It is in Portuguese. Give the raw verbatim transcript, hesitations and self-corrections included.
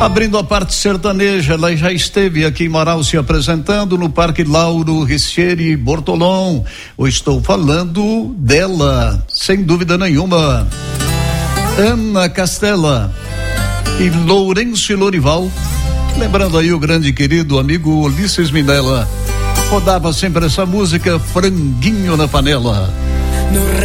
Abrindo a parte sertaneja, ela já esteve aqui em Manaus se apresentando no Parque Lauro Riccieri Bortolom. Eu estou falando dela, sem dúvida nenhuma, Ana Castela e Lourenço e Lorival. Lembrando aí o grande querido amigo Ulisses Minella, rodava sempre essa música, Franguinho na Panela.